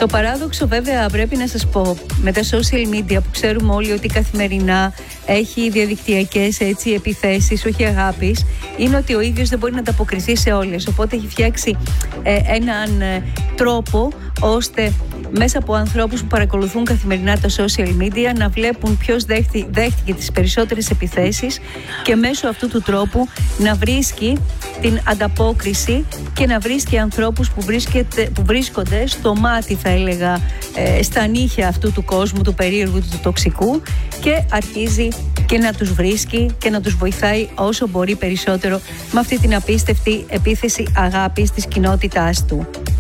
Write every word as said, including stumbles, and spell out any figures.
Το παράδοξο βέβαια πρέπει να σας πω με τα social media που ξέρουμε όλοι ότι καθημερινά έχει διαδικτυακές έτσι, επιθέσεις, όχι αγάπης, είναι ότι ο ίδιος δεν μπορεί να ανταποκριθεί σε όλες, οπότε έχει φτιάξει ε, έναν ε, τρόπο ώστε μέσα από ανθρώπους που παρακολουθούν καθημερινά τα social media να βλέπουν ποιος δέχτη, δέχτηκε τις περισσότερες επιθέσεις και μέσω αυτού του τρόπου να βρίσκει την ανταπόκριση και να βρίσκει ανθρώπους που, που βρίσκονται στο μάτι, θα έλεγα, ε, στα νύχια αυτού του κόσμου, του περίεργου, του τοξικού, και αρχίζει και να τους βρίσκει και να τους βοηθάει όσο μπορεί περισσότερο με αυτή την απίστευτη επίθεση αγάπης της κοινότητάς του.